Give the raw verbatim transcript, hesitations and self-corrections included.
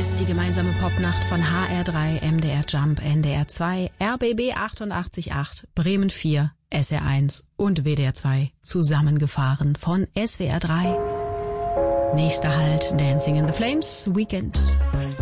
ist die gemeinsame Popnacht von H R drei, M D R Jump, N D R zwei, R B B achtundachtzig Komma acht, Bremen vier, S R eins und W D R zwei zusammengefahren von S W R drei. Nächster Halt Dancing in the Flames, Weekend.